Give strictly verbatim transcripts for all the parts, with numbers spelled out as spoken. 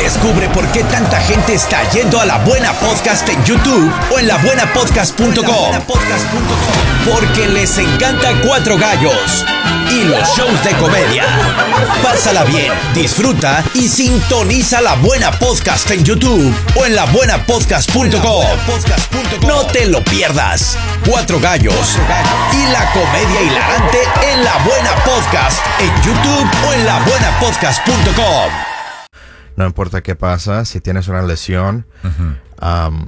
Descubre por qué tanta gente está yendo a La Buena Podcast en YouTube o en la buena podcast punto com. Porque les encanta Cuatro Gallos y los shows de comedia. Pásala bien, disfruta y sintoniza La Buena Podcast en YouTube o en la buena podcast punto com. No te lo pierdas. Cuatro Gallos y la comedia hilarante en La Buena Podcast en YouTube o en la buena podcast punto com. No importa qué pasa, si tienes una lesión, uh-huh. um,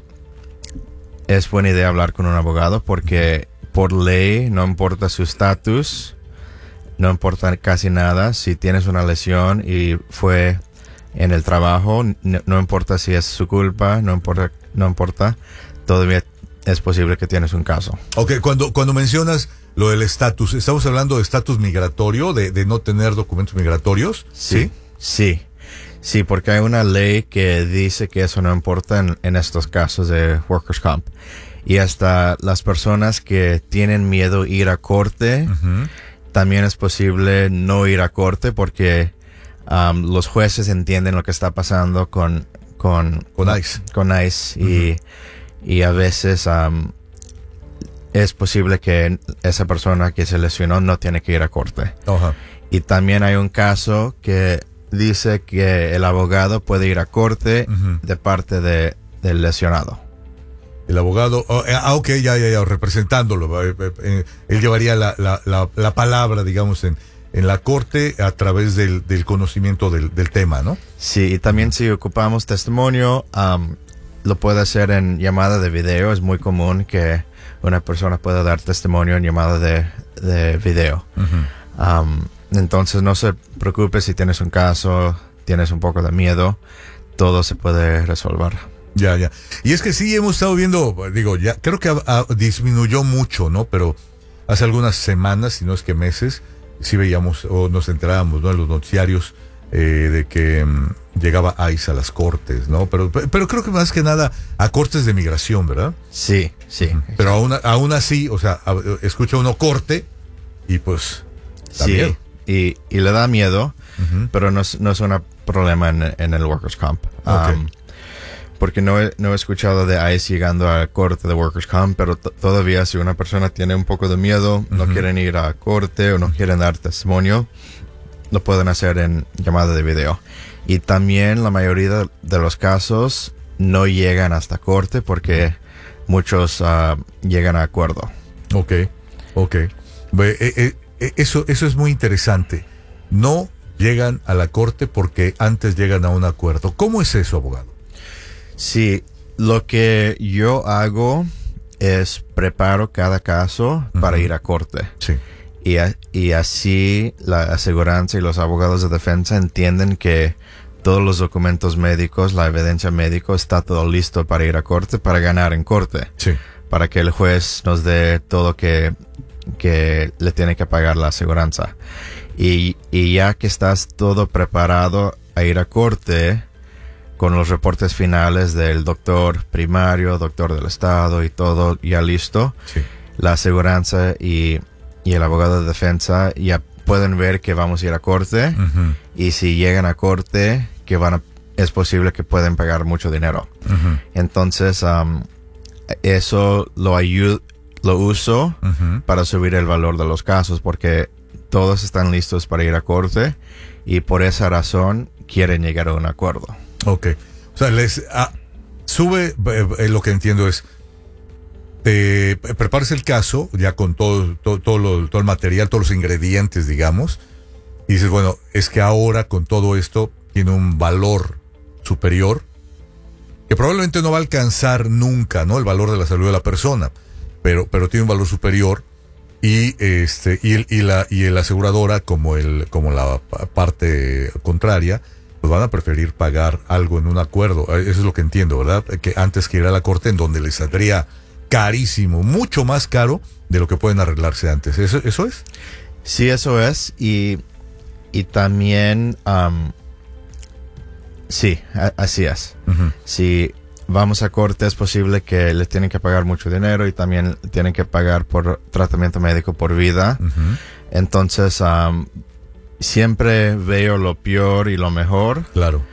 es buena idea hablar con un abogado porque por ley no importa su estatus, no importa casi nada. Si tienes una lesión y fue en el trabajo, no, no importa si es su culpa, no importa, no importa, todavía es posible que tienes un caso. Ok, cuando, cuando mencionas lo del estatus, ¿estamos hablando de estatus migratorio, de, de no tener documentos migratorios? Sí, sí. Sí, porque hay una ley que dice que eso no importa en, en estos casos de Workers' Comp. Y hasta las personas que tienen miedo ir a corte, uh-huh. también es posible no ir a corte porque um, los jueces entienden lo que está pasando con con, con ICE. Con ICE uh-huh. y, y a veces um, es posible que esa persona que se lesionó no tiene que ir a corte. Uh-huh. Y también hay un caso que dice que el abogado puede ir a corte uh-huh. de parte de, del lesionado. El abogado, oh, ah, ok, ya, ya, ya, representándolo. Eh, eh, él llevaría la, la, la, la palabra, digamos, en, en la corte a través del, del conocimiento del, del tema, ¿no? Sí, y también si ocupamos testimonio, um, lo puede hacer en llamada de video. Es muy común que una persona pueda dar testimonio en llamada de, de video. Uh-huh. Um, Entonces no se preocupe si tienes un caso, tienes un poco de miedo, todo se puede resolver. Ya, ya. Y es que sí hemos estado viendo, digo, ya creo que a, a, disminuyó mucho, ¿no? Pero hace algunas semanas, si no es que meses, sí veíamos o nos enterábamos, ¿no? En los noticiarios eh, de que um, llegaba ICE a las cortes, ¿no? Pero, pero creo que más que nada a cortes de migración, ¿verdad? Sí, sí. Pero aún, aún así, o sea, a, escucha uno corte y pues da sí. miedo. Y, y le da miedo, uh-huh. pero no es, no es un problema en, en el Workers' Comp. Okay. Um, porque no he, no he escuchado de ICE llegando a corte de Workers' Comp, pero t- todavía si una persona tiene un poco de miedo, uh-huh. no quieren ir a corte o no quieren dar testimonio, lo pueden hacer en llamada de video. Y también la mayoría de los casos no llegan hasta corte porque muchos uh, llegan a acuerdo. Ok, ok. Be, eh, eh. Eso, eso es muy interesante. No llegan a la corte porque antes llegan a un acuerdo. ¿Cómo es eso, abogado? Sí, lo que yo hago es preparo cada caso uh-huh. para ir a corte. Sí. Y, a, y así la aseguranza y los abogados de defensa entienden que todos los documentos médicos, la evidencia médica está todo listo para ir a corte, para ganar en corte. Sí. Para que el juez nos dé todo que... que le tiene que pagar la aseguranza. Y, y ya que estás todo preparado a ir a corte con los reportes finales del doctor primario, doctor del estado y todo ya listo, sí. la aseguranza y, y el abogado de defensa ya pueden ver que vamos a ir a corte uh-huh. y si llegan a corte que van a, es posible que pueden pagar mucho dinero. Uh-huh. Entonces um, eso lo ayuda Lo uso uh-huh. para subir el valor de los casos porque todos están listos para ir a corte y por esa razón quieren llegar a un acuerdo. Ok. O sea, les ah, sube, eh, lo que entiendo es, te preparas el caso ya con todo, todo, todo, lo, todo el material, todos los ingredientes, digamos, y dices, bueno, es que ahora con todo esto tiene un valor superior que probablemente no va a alcanzar nunca, ¿no? El valor de la salud de la persona. Pero, pero tiene un valor superior y este y el y la y el aseguradora como el como la parte contraria pues van a preferir pagar algo en un acuerdo. Eso es lo que entiendo, ¿verdad? Que antes que ir a la corte en donde les saldría carísimo, mucho más caro de lo que pueden arreglarse antes. ¿Eso, eso es? Sí, eso es. Y, y también, um, sí, a, así es. Uh-huh. Si vamos a corte es posible que les tienen que pagar mucho dinero y también tienen que pagar por tratamiento médico por vida. Uh-huh. Entonces, um, siempre veo lo peor y lo mejor. Claro.